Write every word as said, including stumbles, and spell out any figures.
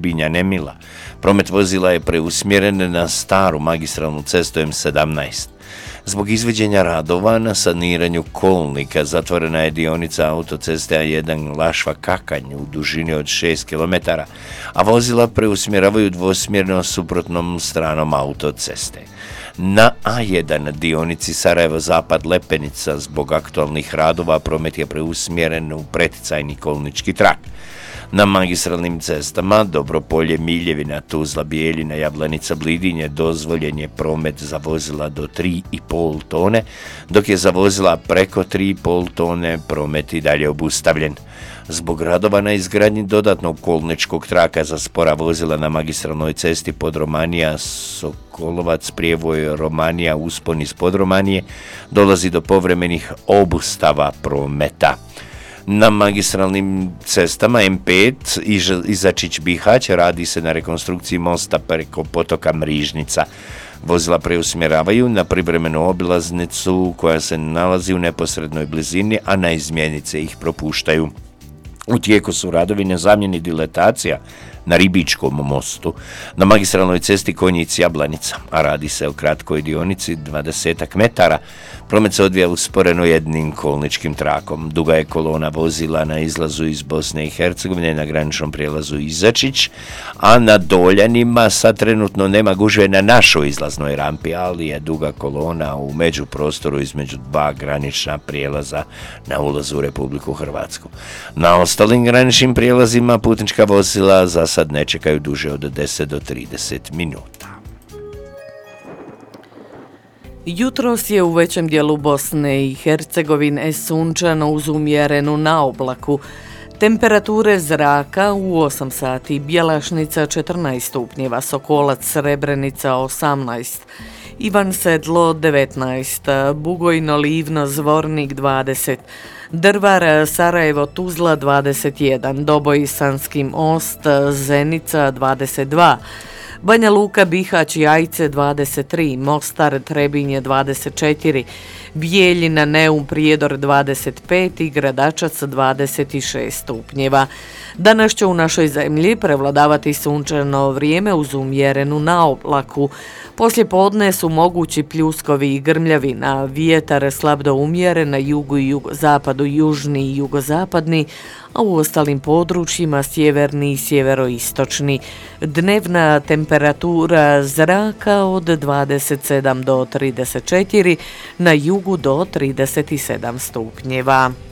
Ljubinja Nemila. Promet vozila je preusmjeren na staru magistralnu cestu M sedamnaest. Zbog izvođenja radova na saniranju kolnika zatvorena je dionica autoceste A jedan Lašva-Kakanj u dužini od šest kilometara, a vozila preusmjeravaju dvosmjerno suprotnom stranom autoceste. Na A jedan dionici Sarajevo-Zapad Lepenica zbog aktualnih radova promet je preusmjeren u preticajni kolnički trak. Na magistralnim cestama Dobropolje, Miljevina, Tuzla, Bijeljina, Jablanica, Blidinje dozvoljen je promet za vozila do tri i pol tone, dok je za vozila preko tri i pol tone promet i dalje obustavljen. Zbog radova na izgradnji dodatnog kolničkog traka za spora vozila na magistralnoj cesti Podromanija Sokolovac, Prijevoj, Romanija, Uspon iz Podromanije dolazi do povremenih obustava prometa. Na magistralnim cestama M pet Izačić-Bihać radi se na rekonstrukciji mosta preko potoka Mrižnica. Vozila preusmjeravaju na privremenu obilaznicu koja se nalazi u neposrednoj blizini, a na izmjenice ih propuštaju. U tijeku su radovi na zamjeni diletacija na Ribičkom mostu, na magistralnoj cesti Konjic-Jablanica, a radi se o kratkoj dionici dvadesetak metara. Promet se odvija usporeno jednim kolničkim trakom. Duga je kolona vozila na izlazu iz Bosne i Hercegovine na graničnom prijelazu Izačić, a na Doljanima sad trenutno nema gužve na našoj izlaznoj rampi, ali je duga kolona u međuprostoru između dva granična prijelaza na ulazu u Republiku Hrvatsku. Na ostalim graničnim prijelazima putnička vozila za sad ne čekaju duže od deset do trideset minuta. Jutros je u većem dijelu Bosne i Hercegovine sunčano uz umjerenu naoblaku. Temperature zraka u osam sati: Bjelašnica četrnaest stupnjeva, Sokolac, Srebrenica osamnaest, Ivan Sedlo devetnaest, Bugojno, Livno, Zvornik dvadeset, Drvar, Sarajevo, Tuzla dvadeset jedan, Doboj, Sanski Most, Zenica dvadeset dva, Banja Luka, Bihać i Ajce dvadeset tri, Mostar, Trebinje dvadeset četiri, Bijeljina, Neum, Prijedor dvadeset pet i Gradačac dvadeset šest stupnjeva. Danas će u našoj zemlji prevladavati sunčano vrijeme uz umjerenu naoblaku. Poslije podne su mogući pljuskovi i grmljavina, vjetar slab do umjeren na jugu i jugozapadu, južni i jugozapadni, a u ostalim područjima sjeverni i sjeveroistočni. Dnevna temperatura zraka od dvadeset sedam do trideset četiri, na jugu do trideset sedam stupnjeva.